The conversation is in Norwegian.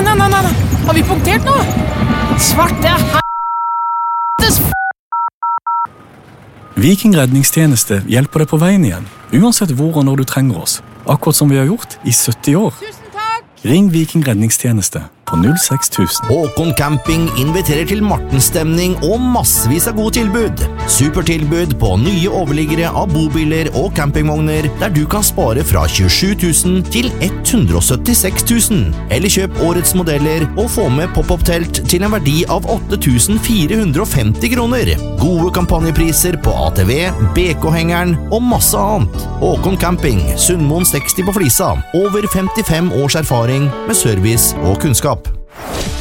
Nei. Har vi punktert nå? Svarte helvetes Viking redningstjeneste hjelper deg på veien igjen, uansett hvor og når du trenger oss. Akkurat som vi har gjort i 70 år. Tusen takk! Ring Viking redningstjeneste på 06000. Håkon Camping inviterer til Martenstemning og massevis av gode tilbud. Supertilbud på nye overliggere av bobiler og campingvogner, der du kan spare fra 27 000 til 176 000. Eller kjøp årets modeller og få med pop-up-telt til en verdi av 8 450 kroner. Gode kampanjepriser på ATV, BK-hengeren og masse annet. Håkon Camping, Sundmoen 60 på Flisa. Over 55 års erfaring med service og kunnskap.